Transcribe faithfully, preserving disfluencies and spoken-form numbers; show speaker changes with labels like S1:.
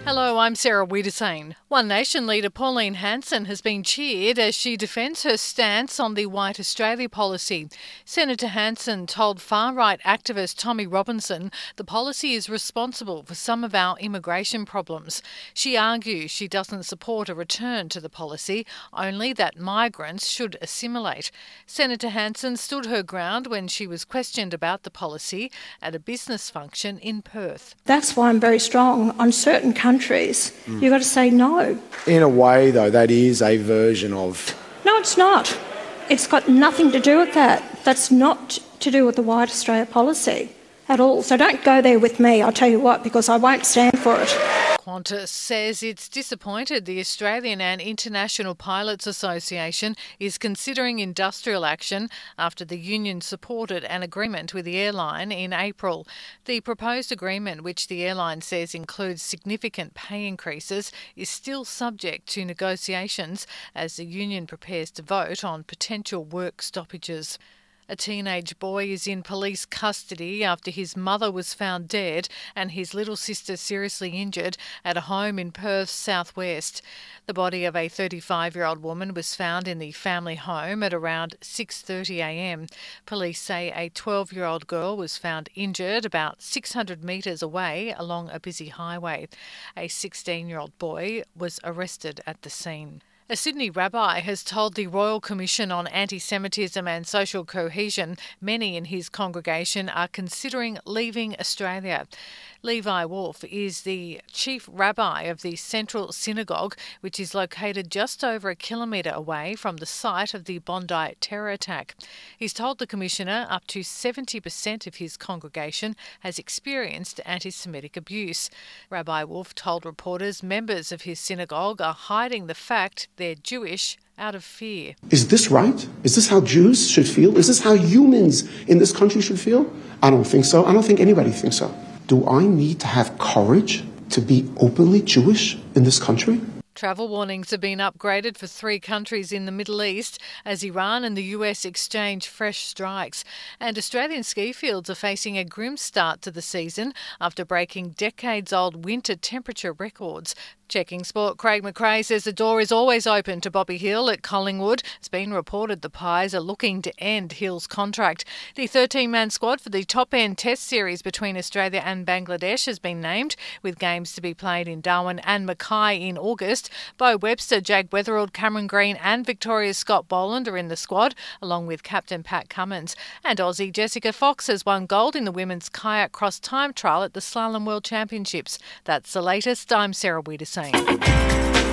S1: Hello, I'm Sarah Wiedersane. One Nation leader Pauline Hanson has been cheered as she defends her stance on the White Australia policy. Senator Hanson told far-right activist Tommy Robinson the policy is responsible for some of our immigration problems. She argues she doesn't support a return to the policy, only that migrants should assimilate. Senator Hanson stood her ground when she was questioned about the policy at a business function in Perth.
S2: That's why I'm very strong on certain countries. Countries, mm. You've got to say no.
S3: In a way, though, that is a version of...
S2: No, it's not. It's got nothing to do with that. That's not to do with the White Australia policy at all. So don't go there with me, I'll tell you what, because I won't stand for it.
S1: Qantas says it's disappointed the Australian and International Pilots Association is considering industrial action after the union supported an agreement with the airline in April. The proposed agreement, which the airline says includes significant pay increases, is still subject to negotiations as the union prepares to vote on potential work stoppages. A teenage boy is in police custody after his mother was found dead and his little sister seriously injured at a home in Perth's southwest. The body of a thirty-five-year-old woman was found in the family home at around six thirty a m. Police say a twelve-year-old girl was found injured about six hundred metres away along a busy highway. A sixteen-year-old boy was arrested at the scene. A Sydney rabbi has told the Royal Commission on Anti-Semitism and Social Cohesion many in his congregation are considering leaving Australia. Levi Wolf is the chief rabbi of the Central Synagogue, which is located just over a kilometre away from the site of the Bondi terror attack. He's told the Commissioner up to seventy percent of his congregation has experienced anti-Semitic abuse. Rabbi Wolf told reporters members of his synagogue are hiding the fact they're Jewish out of fear.
S4: Is this right? Is this how Jews should feel? Is this how humans in this country should feel? I don't think so. I don't think anybody thinks so. Do I need to have courage to be openly Jewish in this country?
S1: Travel warnings have been upgraded for three countries in the Middle East as Iran and the U S exchange fresh strikes. And Australian ski fields are facing a grim start to the season after breaking decades-old winter temperature records. Checking Sport, Craig McRae says the door is always open to Bobby Hill at Collingwood. It's been reported the Pies are looking to end Hill's contract. The thirteen-man squad for the top-end test series between Australia and Bangladesh has been named, with games to be played in Darwin and Mackay in August. Bo Webster, Jake Weatherald, Cameron Green and Victoria's Scott Boland are in the squad, along with captain Pat Cummins. And Aussie Jessica Fox has won gold in the women's kayak cross time trial at the Slalom World Championships. That's the latest. I'm Sarah Wiedersane.